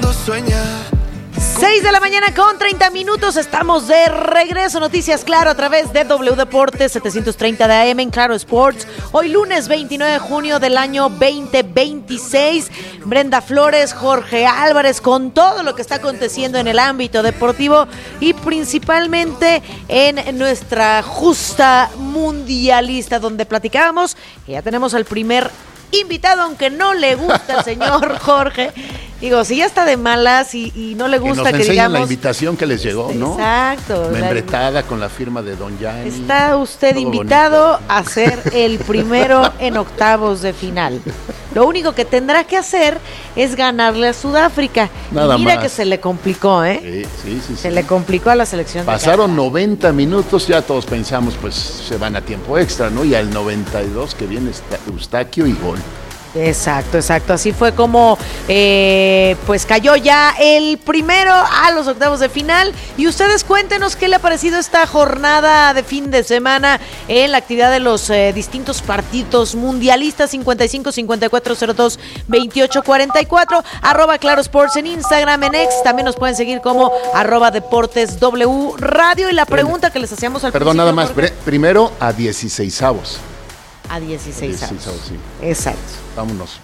sueña. 6 de la mañana con 30 minutos, estamos de regreso. Noticias Claro a través de W Deportes 730 de AM en Claro Sports. Hoy lunes 29 de junio del año 2026. Brenda Flores, Jorge Álvarez con todo lo que está aconteciendo en el ámbito deportivo y principalmente en nuestra justa mundialista, donde platicábamos que ya tenemos al primer invitado, aunque no le gusta al señor Jorge. Digo, si ya está de malas y no le gusta que digamos la invitación que les llegó, ¿no? Exacto. Membretada con la firma de Don Gianni. Está usted invitado bonito a ser el primero en octavos de final. Lo único que tendrá que hacer es ganarle a Sudáfrica. Nada y mira más. Que se le complicó, ¿eh? Sí. Se le complicó a la selección. Pasaron 90 minutos, ya todos pensamos, pues se van a tiempo extra, ¿no? Y al 92 que viene Eustaquio y gol. Exacto. Así fue como pues cayó ya el primero a los octavos de final. Y ustedes cuéntenos qué le ha parecido esta jornada de fin de semana en la actividad de los distintos partidos mundialistas. 55 54 02 28 44 @Claro Sports en Instagram, en X. También nos pueden seguir como @Deportes W Radio. Y la pregunta que les hacíamos al principio, nada más, Jorge, primero a 16avos. A 16avos. Sí. Exacto. Vámonos.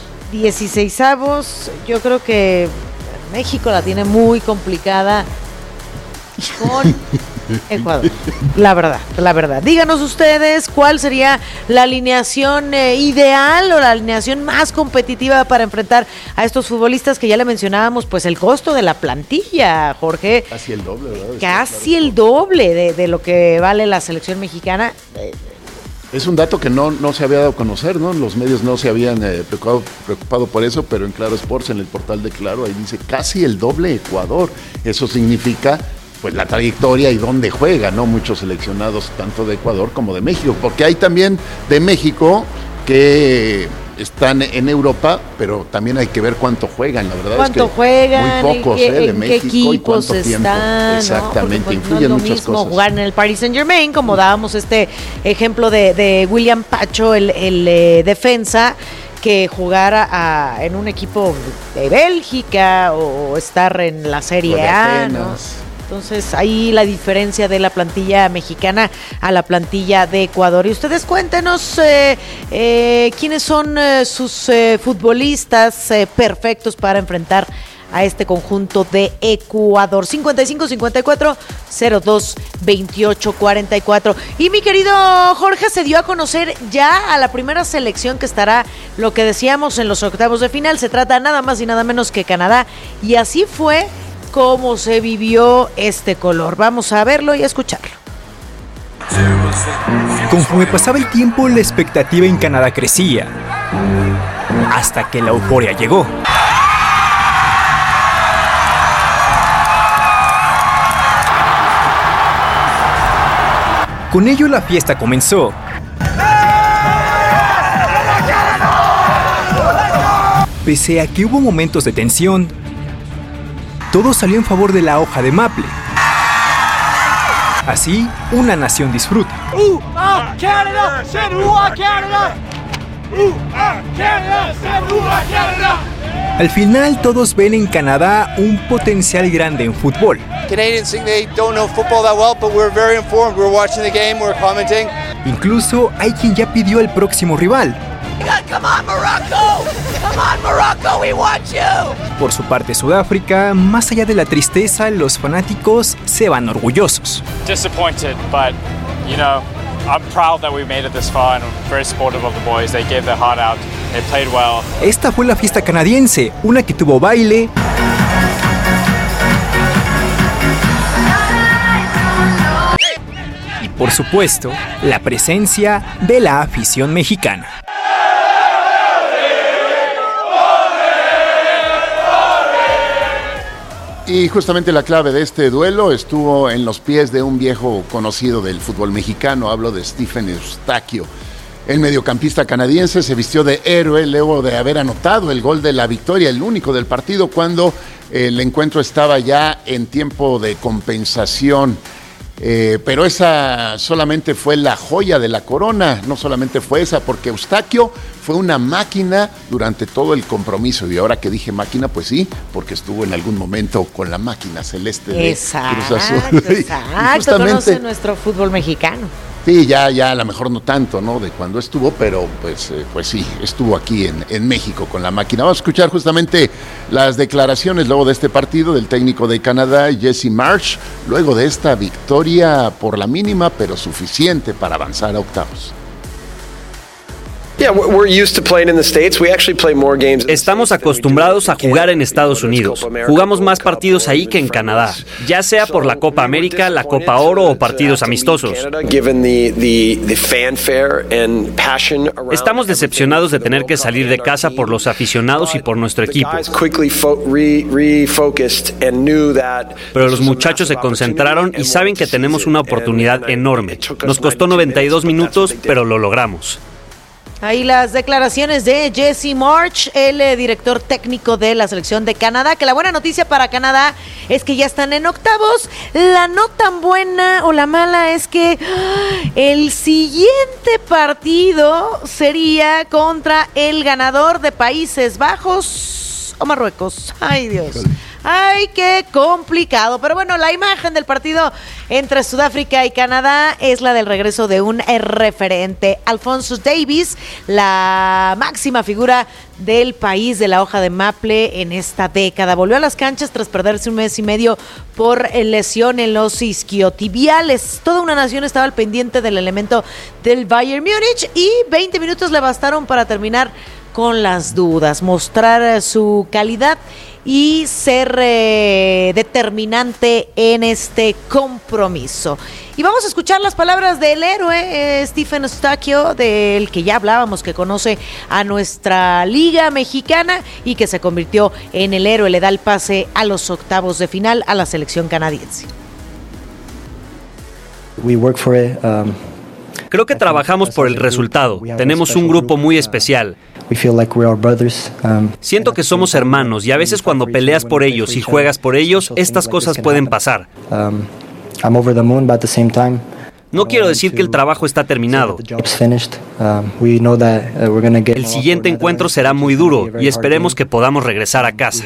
16avos, yo creo que México la tiene muy complicada con Ecuador. La verdad. Díganos ustedes cuál sería la alineación ideal o la alineación más competitiva para enfrentar a estos futbolistas que ya le mencionábamos, pues el costo de la plantilla, Jorge. Casi el doble, ¿verdad? Casi el doble de lo que vale la selección mexicana. Es un dato que no se había dado a conocer, ¿no? Los medios no se habían preocupado por eso, pero en Claro Sports, en el portal de Claro, ahí dice casi el doble Ecuador. Eso significa, pues, la trayectoria y dónde juega, ¿no? Muchos seleccionados, tanto de Ecuador como de México, porque hay también de México que están en Europa, pero también hay que ver cuánto juegan, la verdad ¿Cuánto es que juegan? muy pocos de México y cuánto tiempo. Están, exactamente, ¿no? Porque, influyen no es lo muchas mismo cosas. Jugar en el Paris Saint-Germain, como dábamos este ejemplo de William Pacho, el defensa, que jugar en un equipo de Bélgica o estar en la Serie A, ¿no? Entonces, ahí la diferencia de la plantilla mexicana a la plantilla de Ecuador. Y ustedes cuéntenos quiénes son sus futbolistas perfectos para enfrentar a este conjunto de Ecuador. 55 54 02 28 44. Y mi querido Jorge, se dio a conocer ya a la primera selección que estará, lo que decíamos, en los octavos de final. Se trata nada más y nada menos que Canadá. Y así fue cómo se vivió este color. Vamos a verlo y a escucharlo. Conforme pasaba el tiempo, la expectativa en Canadá crecía, hasta que la euforia llegó. Con ello la fiesta comenzó. Pese a que hubo momentos de tensión, todo salió en favor de la hoja de maple. Así, una nación disfruta. Canada! Canada! Canada! Al final, todos ven en Canadá un potencial grande en fútbol. Canadians think they don't know football that well, but we're very informed. We're watching the game, we're commenting. Incluso hay quien ya pidió al próximo rival. Come on, Morocco! Come on, Morocco, we want you! Por su parte, Sudáfrica, más allá de la tristeza, los fanáticos se van orgullosos. Disappointed, but, I'm proud that we made it this far and I'm very supportive of the boys. They gave their heart out, they played well. Esta fue la fiesta canadiense, una que tuvo baile, y por supuesto, la presencia de la afición mexicana. Y justamente la clave de este duelo estuvo en los pies de un viejo conocido del fútbol mexicano. Hablo de Stephen Eustaquio. El mediocampista canadiense se vistió de héroe luego de haber anotado el gol de la victoria, el único del partido, cuando el encuentro estaba ya en tiempo de compensación. Pero esa solamente fue la joya de la corona, no solamente fue esa, porque Eustaquio fue una máquina durante todo el compromiso. Y ahora que dije máquina, pues sí, porque estuvo en algún momento con la máquina celeste de Cruz Azul. Exacto, conoce nuestro fútbol mexicano. Sí, ya a lo mejor no tanto, ¿no? De cuando estuvo, pero pues sí, estuvo aquí en México con la máquina. Vamos a escuchar justamente las declaraciones luego de este partido del técnico de Canadá, Jesse Marsh, luego de esta victoria por la mínima, pero suficiente para avanzar a octavos. Estamos acostumbrados a jugar en Estados Unidos. Jugamos más partidos ahí que en Canadá, ya sea por la Copa América, la Copa Oro o partidos amistosos. Estamos decepcionados de tener que salir de casa por los aficionados y por nuestro equipo. Pero los muchachos se concentraron y saben que tenemos una oportunidad enorme. Nos costó 92 minutos, pero lo logramos. Ahí las declaraciones de Jesse Marsh, el director técnico de la selección de Canadá, que la buena noticia para Canadá es que ya están en octavos. La no tan buena o la mala es que el siguiente partido sería contra el ganador de Países Bajos o Marruecos. Ay, Dios. Ay, qué complicado. Pero bueno, la imagen del partido entre Sudáfrica y Canadá es la del regreso de un referente. Alphonso Davies, la máxima figura del país de la hoja de maple en esta década. Volvió a las canchas tras perderse un mes y medio por lesión en los isquiotibiales. Toda una nación estaba al pendiente del elemento del Bayern Múnich y 20 minutos le bastaron para terminar con las dudas, mostrar su calidad y ser determinante en este compromiso. Y vamos a escuchar las palabras del héroe Stephen Eustaquio, del que ya hablábamos, que conoce a nuestra liga mexicana y que se convirtió en el héroe. Le da el pase a los octavos de final a la selección canadiense. Creo que trabajamos por el resultado. Tenemos un grupo muy especial. Siento que somos hermanos y a veces cuando peleas por ellos y juegas por ellos, estas cosas pueden pasar. No quiero decir que el trabajo está terminado. El siguiente encuentro será muy duro y esperemos que podamos regresar a casa.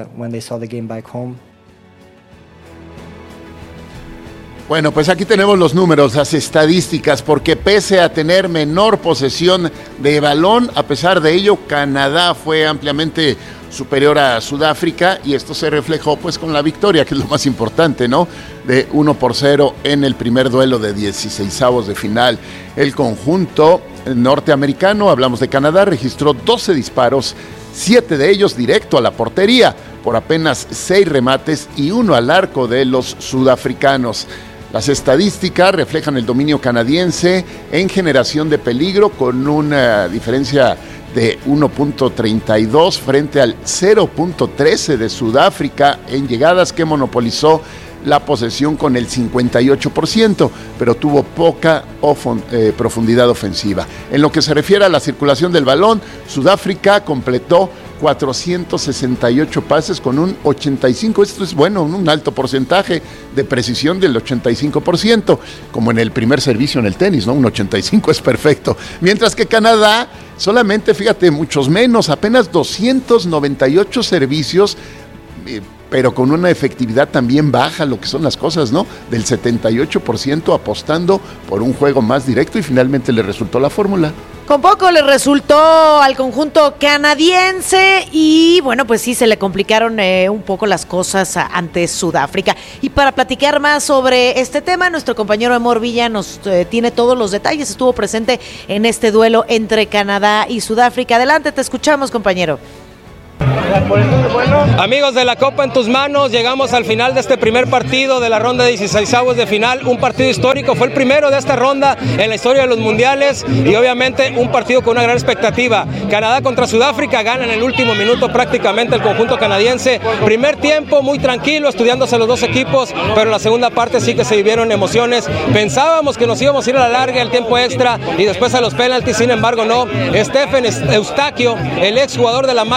Bueno, pues aquí tenemos los números, las estadísticas, porque pese a tener menor posesión de balón, a pesar de ello, Canadá fue ampliamente superior a Sudáfrica y esto se reflejó pues con la victoria, que es lo más importante, ¿no? De 1-0 en el primer duelo de 16avos de final. El conjunto norteamericano, hablamos de Canadá, registró 12 disparos, 7 de ellos directo a la portería, por apenas 6 remates y 1 al arco de los sudafricanos. Las estadísticas reflejan el dominio canadiense en generación de peligro con una diferencia de 1.32 frente al 0.13 de Sudáfrica en llegadas, que monopolizó la posesión con el 58%, pero tuvo poca profundidad ofensiva. En lo que se refiere a la circulación del balón, Sudáfrica completó 468 pases con un 85%, esto es bueno, un alto porcentaje de precisión del 85%, como en el primer servicio en el tenis, ¿no? Un 85% es perfecto. Mientras que Canadá solamente, fíjate, muchos menos, apenas 298 servicios, pero con una efectividad también baja, lo que son las cosas, ¿no? Del 78%, apostando por un juego más directo y finalmente le resultó la fórmula. Con poco le resultó al conjunto canadiense y bueno, pues sí, se le complicaron un poco las cosas ante Sudáfrica. Y para platicar más sobre este tema, nuestro compañero Emor Villa nos tiene todos los detalles, estuvo presente en este duelo entre Canadá y Sudáfrica. Adelante, te escuchamos, compañero. Amigos de la Copa en tus manos, llegamos al final de este primer partido de la ronda de 16avos de final, un partido histórico, fue el primero de esta ronda en la historia de los mundiales y obviamente un partido con una gran expectativa. Canadá contra Sudáfrica, gana en el último minuto prácticamente el conjunto canadiense. Primer tiempo muy tranquilo, estudiándose los dos equipos, pero en la segunda parte sí que se vivieron emociones. Pensábamos que nos íbamos a ir a la larga, el tiempo extra y después a los penaltis, sin embargo no. Stephen Eustaquio, el ex jugador de la máquina celeste,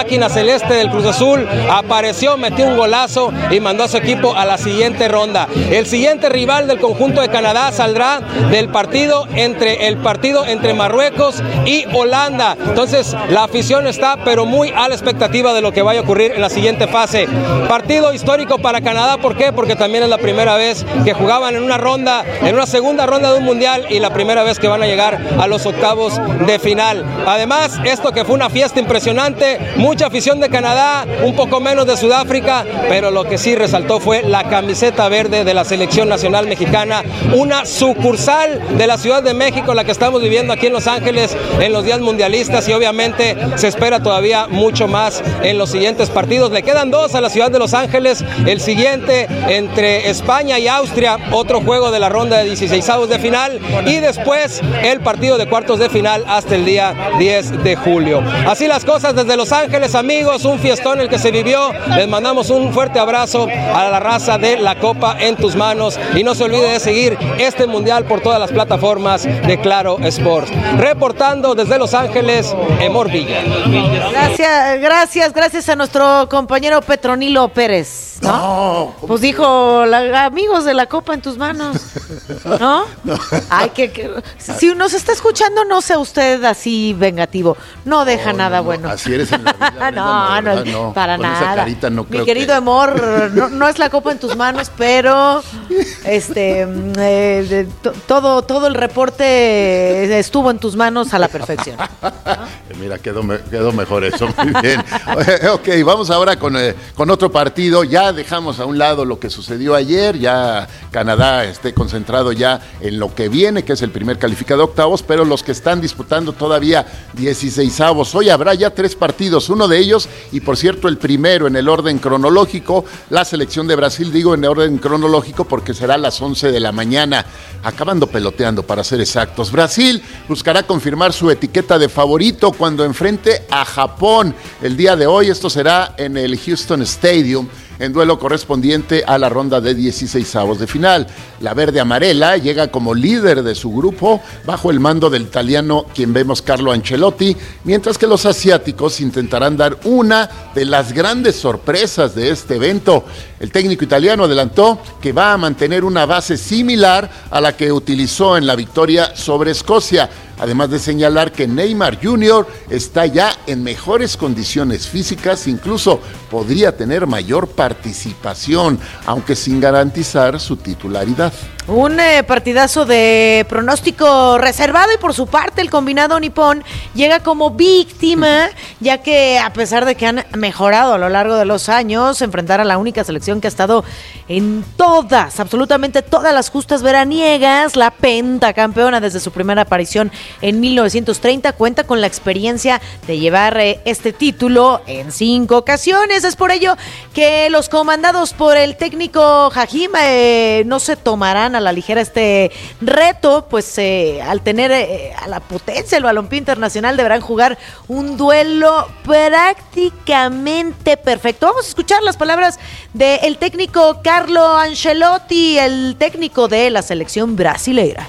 albiceleste del Cruz Azul apareció, metió un golazo y mandó a su equipo a la siguiente ronda. El siguiente rival del conjunto de Canadá saldrá del partido entre Marruecos y Holanda. Entonces la afición está pero muy a la expectativa de lo que vaya a ocurrir en la siguiente fase. Partido histórico para Canadá, ¿por qué? Porque también es la primera vez que jugaban en una segunda ronda de un mundial y la primera vez que van a llegar a los octavos de final. Además, esto que fue una fiesta impresionante, mucha afición de Canadá, un poco menos de Sudáfrica, pero lo que sí resaltó fue la camiseta verde de la selección nacional mexicana, una sucursal de la Ciudad de México, la que estamos viviendo aquí en Los Ángeles en los días mundialistas, y obviamente se espera todavía mucho más en los siguientes partidos. Le quedan 2 a la ciudad de Los Ángeles, el siguiente entre España y Austria, otro juego de la ronda de 16avos de final, y después el partido de cuartos de final hasta el día 10 de julio. Así las cosas desde Los Ángeles, amigos, un fiestón el que se vivió. Les mandamos un fuerte abrazo a la raza de La Copa en tus manos, y no se olvide de seguir este mundial por todas las plataformas de Claro Sports. Reportando desde Los Ángeles, Emor Villa. Gracias a nuestro compañero Petronilo Pérez, ¿no? Pues dijo, amigos de La Copa en tus manos, ¿no? Ay, si nos está escuchando, no sea usted así vengativo, no deja nada bueno. Así eres en la vida. No, para con nada. Esa carita no creo. Mi querido Emor, no es La Copa en tus manos, pero todo el reporte estuvo en tus manos a la perfección, ¿no? Mira, quedó mejor eso, muy bien. Ok, vamos ahora con otro partido. Ya dejamos a un lado lo que sucedió ayer, ya Canadá esté concentrado ya en lo que viene, que es el primer calificado octavos, pero los que están disputando todavía 16avos. Hoy habrá ya 3 partidos, uno de ellos, y por cierto el primero en el orden cronológico, la selección de Brasil, digo en orden cronológico porque será a las 11 de la mañana, acabando peloteando para ser exactos. Brasil buscará confirmar su etiqueta de favorito cuando enfrente a Japón el día de hoy. Esto será en el Houston Stadium, en duelo correspondiente a la ronda de 16avos de final. La verde amarela llega como líder de su grupo bajo el mando del italiano, quien vemos Carlo Ancelotti, mientras que los asiáticos intentarán dar una de las grandes sorpresas de este evento. El técnico italiano adelantó que va a mantener una base similar a la que utilizó en la victoria sobre Escocia, además de señalar que Neymar Jr. está ya en mejores condiciones físicas, incluso podría tener mayor participación, aunque sin garantizar su titularidad. Un partidazo de pronóstico reservado, y por su parte el combinado nipón llega como víctima, ya que a pesar de que han mejorado a lo largo de los años, enfrentar a la única selección que ha estado en absolutamente todas las justas veraniegas, la pentacampeona desde su primera aparición en 1930, cuenta con la experiencia de llevar este título en 5 ocasiones. Es por ello que los comandados por el técnico Jajim no se tomarán a la ligera este reto, pues al tener a la potencia el balompié internacional deberán jugar un duelo prácticamente perfecto. Vamos a escuchar las palabras del técnico Carlo Ancelotti, el técnico de la selección brasileira.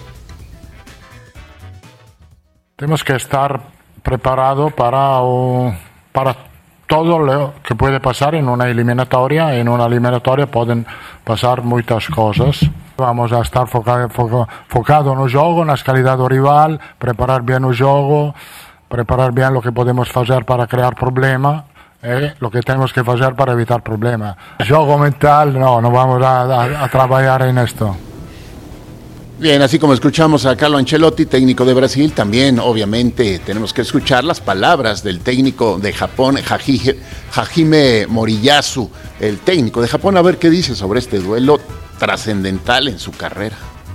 Tenemos que estar preparados para todo lo que puede pasar en una eliminatoria. En una eliminatoria pueden pasar muchas cosas. Vamos a estar focado no jogo, na calidad do rival, preparar bien o jogo, preparar bien lo que podemos hacer para crear problemas, lo que tenemos que hacer para evitar problemas. Jogo mental, no vamos a trabajar en esto. Bien, así como escuchamos a Carlo Ancelotti, técnico de Brasil, también obviamente tenemos que escuchar las palabras del técnico de Japón, Hajime Moriyasu, el técnico de Japón, a ver qué dice sobre este duelo trascendental en su carrera.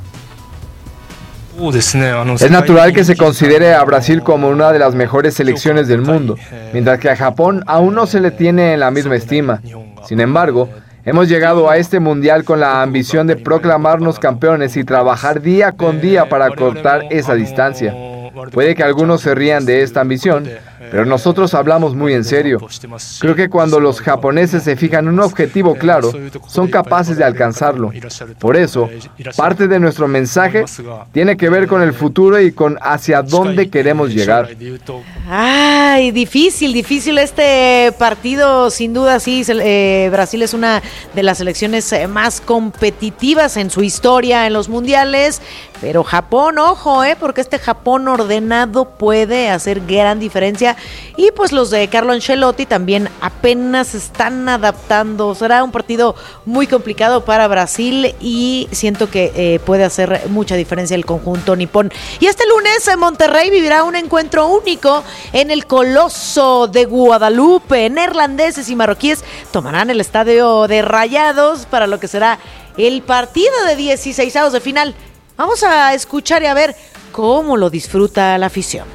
Es natural que se considere a Brasil como una de las mejores selecciones del mundo, mientras que a Japón aún no se le tiene en la misma estima. Sin embargo, hemos llegado a este mundial con la ambición de proclamarnos campeones y trabajar día con día para cortar esa distancia. Puede que algunos se rían de esta ambición, pero nosotros hablamos muy en serio. Creo que cuando los japoneses se fijan en un objetivo claro, son capaces de alcanzarlo. Por eso, parte de nuestro mensaje tiene que ver con el futuro y con hacia dónde queremos llegar. Ay, difícil este partido, sin duda sí. Brasil es una de las selecciones más competitivas en su historia en los mundiales, pero Japón, ojo, porque este Japón ordenado puede hacer gran diferencia, y pues los de Carlo Ancelotti también apenas se están adaptando. Será un partido muy complicado para Brasil y siento que puede hacer mucha diferencia el conjunto nipón. Y este lunes Monterrey vivirá un encuentro único en el Coloso de Guadalupe. Neerlandeses y marroquíes tomarán el estadio de Rayados para lo que será el partido de 16avos de final. Vamos a escuchar y a ver cómo lo disfruta la afición.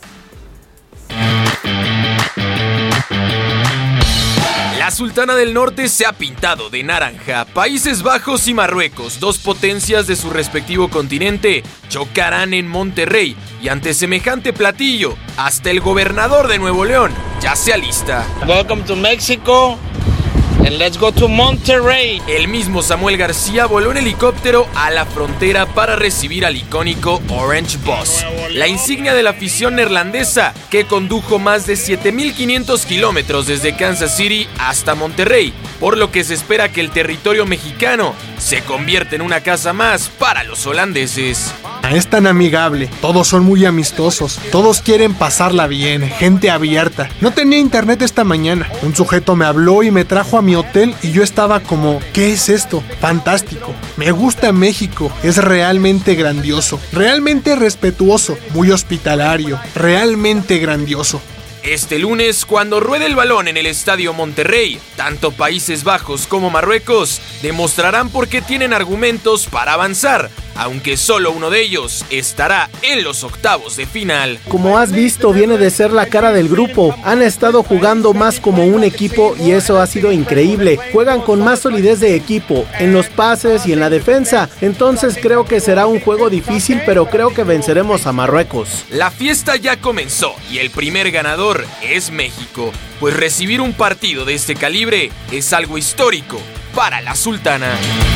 La Sultana del Norte se ha pintado de naranja. Países Bajos y Marruecos, dos potencias de su respectivo continente, chocarán en Monterrey, y ante semejante platillo, hasta el gobernador de Nuevo León ya se alista. Welcome to Mexico. And let's go to Monterrey. El mismo Samuel García voló en helicóptero a la frontera para recibir al icónico Orange Bus, la insignia de la afición neerlandesa que condujo más de 7,500 kilómetros desde Kansas City hasta Monterrey, por lo que se espera que el territorio mexicano se convierta en una casa más para los holandeses. Es tan amigable, todos son muy amistosos, todos quieren pasarla bien, gente abierta. No tenía internet esta mañana, un sujeto me habló y me trajo a mi hotel y yo estaba como, ¿qué es esto? Fantástico, me gusta México, es realmente grandioso, realmente respetuoso, muy hospitalario, realmente grandioso. Este lunes, cuando ruede el balón en el Estadio Monterrey, tanto Países Bajos como Marruecos demostrarán por qué tienen argumentos para avanzar, aunque solo uno de ellos estará en los octavos de final. Como has visto, viene de ser la cara del grupo. Han estado jugando más como un equipo y eso ha sido increíble. Juegan con más solidez de equipo, en los pases y en la defensa. Entonces creo que será un juego difícil, pero creo que venceremos a Marruecos. La fiesta ya comenzó y el primer ganador es México, pues recibir un partido de este calibre es algo histórico para la Sultana.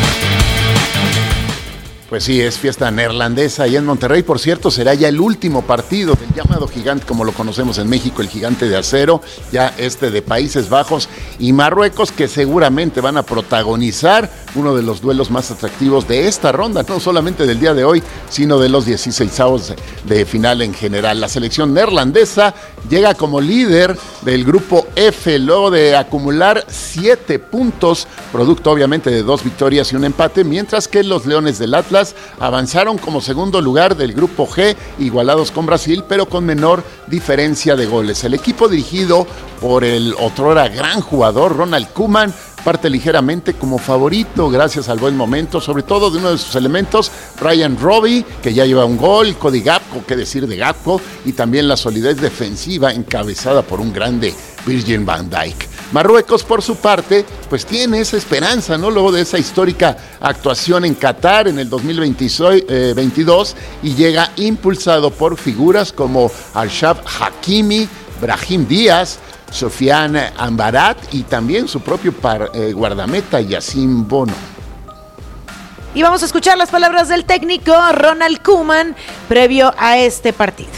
Pues sí, es fiesta neerlandesa y en Monterrey, por cierto, será ya el último partido del llamado gigante, como lo conocemos en México, el gigante de acero, ya de Países Bajos y Marruecos, que seguramente van a protagonizar uno de los duelos más atractivos de esta ronda, no solamente del día de hoy, sino de los 16avos de final en general. La selección neerlandesa llega como líder del grupo F, luego de acumular 7 puntos, producto obviamente de 2 victorias y un empate, mientras que los Leones del Atlas avanzaron como segundo lugar del grupo G, igualados con Brasil, pero con menor diferencia de goles. El equipo dirigido por el otrora gran jugador Ronald Koeman parte ligeramente como favorito gracias al buen momento, sobre todo de uno de sus elementos, Ryan Robbie, que ya lleva un gol, Cody Gakpo, qué decir de Gakpo, y también la solidez defensiva encabezada por un grande Virgil van Dijk. Marruecos, por su parte, pues tiene esa esperanza, ¿no? Luego de esa histórica actuación en Qatar en el 2022 y llega impulsado por figuras como Achraf Hakimi, Brahim Díaz, Sofiane Amrabat y también su propio guardameta Yacine Bono. Y vamos a escuchar las palabras del técnico Ronald Koeman previo a este partido.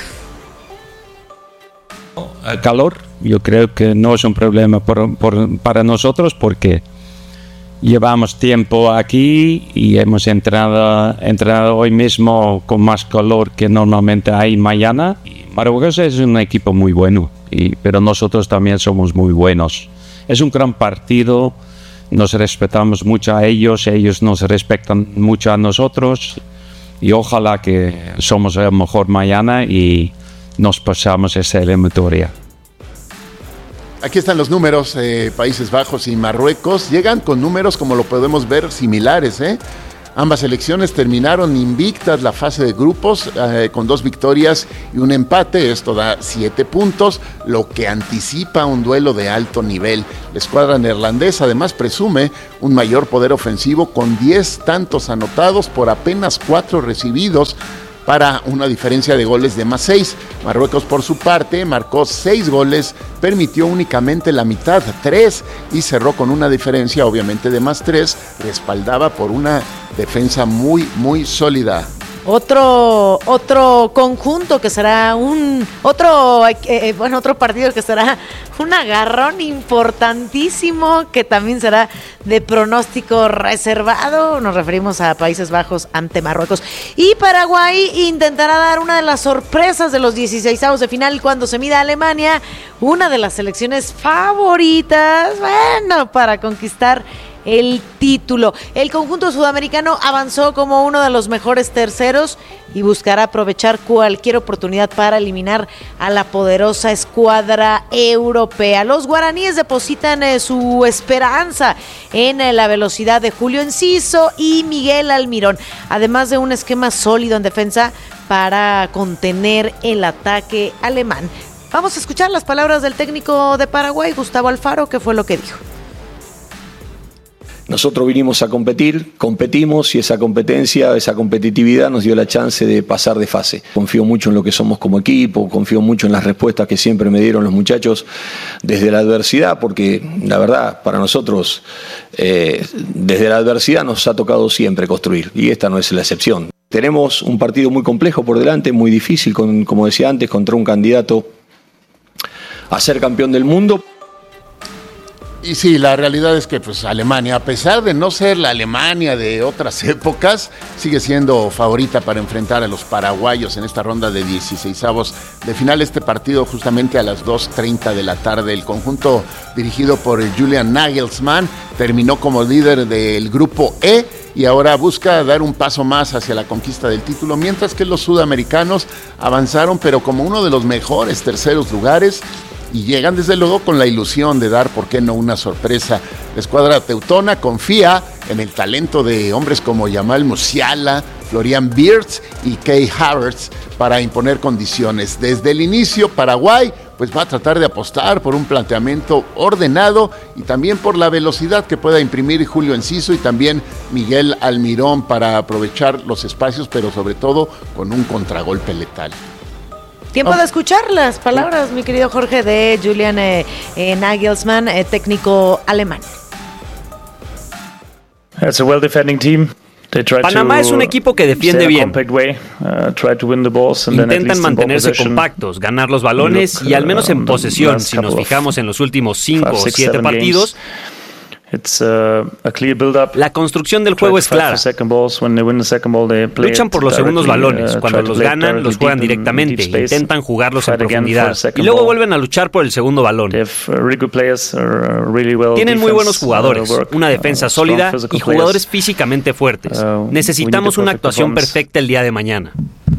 El calor, yo creo que no es un problema para nosotros porque llevamos tiempo aquí y hemos entrado hoy mismo con más calor que normalmente hay mañana. Marruecos es un equipo muy bueno, pero nosotros también somos muy buenos. Es un gran partido, nos respetamos mucho a ellos nos respetan mucho a nosotros y ojalá que somos el mejor mañana y nos pasamos esa eliminatoria. Aquí están los números, Países Bajos y Marruecos llegan con números, como lo podemos ver, similares. Ambas selecciones terminaron invictas la fase de grupos con 2 victorias y un empate. Esto da 7 puntos, lo que anticipa un duelo de alto nivel. La escuadra neerlandesa además presume un mayor poder ofensivo con 10 tantos anotados por apenas 4 recibidos, para una diferencia de goles de más 6. Marruecos, por su parte, marcó 6 goles, permitió únicamente la mitad, 3, y cerró con una diferencia, obviamente, de más 3, respaldada por una defensa muy, muy sólida. otro conjunto que será otro partido que será un agarrón importantísimo, que también será de pronóstico reservado. Nos referimos a Países Bajos ante Marruecos. Y Paraguay intentará dar una de las sorpresas de los 16avos de final cuando se mida a Alemania, una de las selecciones favoritas, para conquistar el título. El conjunto sudamericano avanzó como uno de los mejores terceros y buscará aprovechar cualquier oportunidad para eliminar a la poderosa escuadra europea. Los guaraníes depositan su esperanza en la velocidad de Julio Enciso y Miguel Almirón, además de un esquema sólido en defensa para contener el ataque alemán. Vamos a escuchar las palabras del técnico de Paraguay, Gustavo Alfaro, que fue lo que dijo. Nosotros vinimos a competir, competimos y esa competencia, esa competitividad nos dio la chance de pasar de fase. Confío mucho en lo que somos como equipo, confío mucho en las respuestas que siempre me dieron los muchachos desde la adversidad, porque la verdad, para nosotros, desde la adversidad nos ha tocado siempre construir y esta no es la excepción. Tenemos un partido muy complejo por delante, muy difícil, como decía antes, contra un candidato a ser campeón del mundo. Y sí, la realidad es que pues Alemania, a pesar de no ser la Alemania de otras épocas, sigue siendo favorita para enfrentar a los paraguayos en esta ronda de 16avos de final. Este partido justamente a las 2:30 de la tarde. El conjunto dirigido por Julian Nagelsmann terminó como líder del grupo E y ahora busca dar un paso más hacia la conquista del título, mientras que los sudamericanos avanzaron, pero como uno de los mejores terceros lugares, y llegan desde luego con la ilusión de dar, ¿por qué no?, una sorpresa. La escuadra teutona confía en el talento de hombres como Jamal Musiala, Florian Wirtz y Kai Havertz para imponer condiciones. Desde el inicio, Paraguay pues va a tratar de apostar por un planteamiento ordenado y también por la velocidad que pueda imprimir Julio Enciso y también Miguel Almirón para aprovechar los espacios, pero sobre todo con un contragolpe letal. Tiempo de escuchar las palabras, mi querido Jorge, de Julian Nagelsmann, técnico alemán. It's a well-defending team. Panamá es un equipo que defiende bien. Intentan mantenerse compactos, ganar los balones y al menos en posesión, si nos fijamos en los últimos 5 o 7 partidos. La construcción del juego es clara. Luchan por los segundos balones. Cuando los ganan, los juegan directamente. Intentan jugarlos en profundidad. Y luego vuelven a luchar por el segundo balón. Tienen muy buenos jugadores, una defensa sólida y jugadores físicamente fuertes. Necesitamos una actuación perfecta el día de mañana.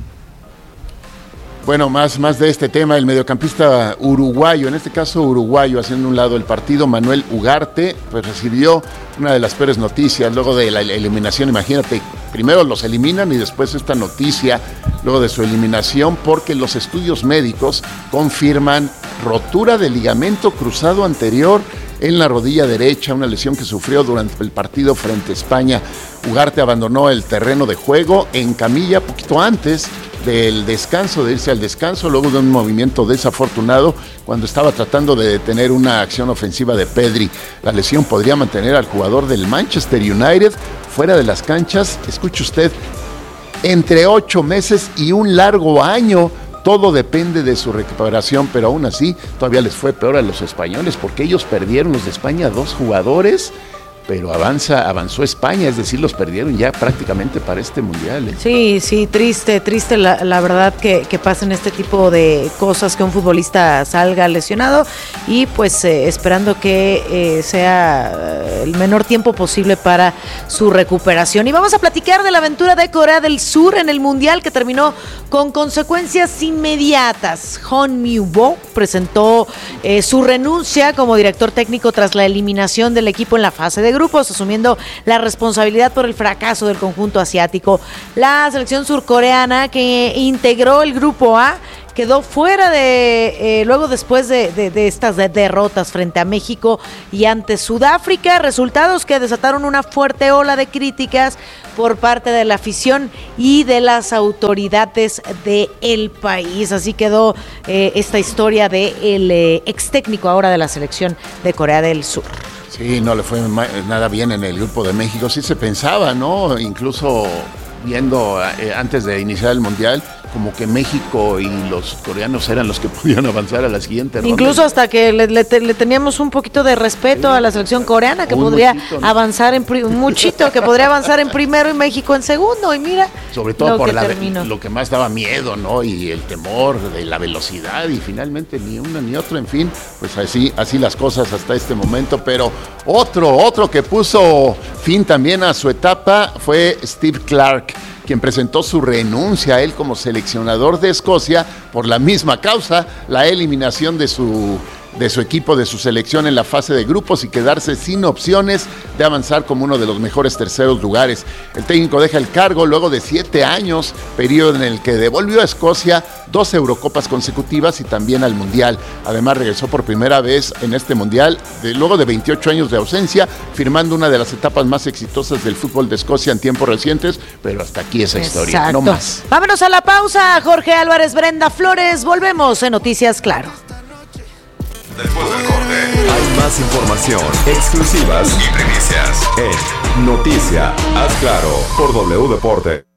Bueno, más de este tema, el mediocampista uruguayo, en este caso uruguayo, haciendo un lado el partido, Manuel Ugarte, pues recibió una de las peores noticias luego de la eliminación. Imagínate, primero los eliminan y después esta noticia luego de su eliminación, porque los estudios médicos confirman rotura del ligamento cruzado anterior en la rodilla derecha, una lesión que sufrió durante el partido frente a España. Ugarte abandonó el terreno de juego en camilla poquito antes del descanso, de irse al descanso, luego de un movimiento desafortunado cuando estaba tratando de detener una acción ofensiva de Pedri. La lesión podría mantener al jugador del Manchester United fuera de las canchas, escuche usted, entre 8 meses y un largo año. Todo depende de su recuperación, pero aún así todavía les fue peor a los españoles, porque ellos perdieron, los de España, 2 jugadores, pero avanzó España, es decir, los perdieron ya prácticamente para este mundial. Sí, triste la verdad que pasen este tipo de cosas, que un futbolista salga lesionado y pues esperando que sea el menor tiempo posible para su recuperación. Y vamos a platicar de la aventura de Corea del Sur en el mundial, que terminó con consecuencias inmediatas. Hon Mi-bo presentó su renuncia como director técnico tras la eliminación del equipo en la fase de grupos, asumiendo la responsabilidad por el fracaso del conjunto asiático. La selección surcoreana, que integró el grupo A, quedó fuera luego después de estas derrotas frente a México y ante Sudáfrica, resultados que desataron una fuerte ola de críticas por parte de la afición y de las autoridades del país. Así quedó esta historia del ex técnico ahora de la selección de Corea del Sur. Sí, no le fue nada bien en el grupo de México, sí se pensaba, ¿no? Incluso viendo antes de iniciar el Mundial, como que México y los coreanos eran los que podían avanzar a la siguiente ronda. Incluso hasta que le teníamos un poquito de respeto a la selección coreana, que podría avanzar que podría avanzar en primero y México en segundo, y mira, sobre todo por lo que más daba miedo, ¿no? Y el temor de la velocidad, y finalmente ni uno ni otro, en fin, pues así las cosas hasta este momento. Pero otro que puso fin también a su etapa fue Steve Clark, quien presentó su renuncia a él como seleccionador de Escocia por la misma causa, la eliminación de su equipo, de su selección en la fase de grupos, y quedarse sin opciones de avanzar como uno de los mejores terceros lugares. El técnico deja el cargo luego de 7 años, periodo en el que devolvió a Escocia 2 Eurocopas consecutivas y también al Mundial. Además, regresó por primera vez en este Mundial luego de 28 años de ausencia, firmando una de las etapas más exitosas del fútbol de Escocia en tiempos recientes, pero hasta aquí esa historia, no más. Vámonos a la pausa. Jorge Álvarez, Brenda Flores, volvemos en Noticias Claro. Después del corte, hay más información, exclusivas y primicias en Noticia Haz Claro por W Deporte.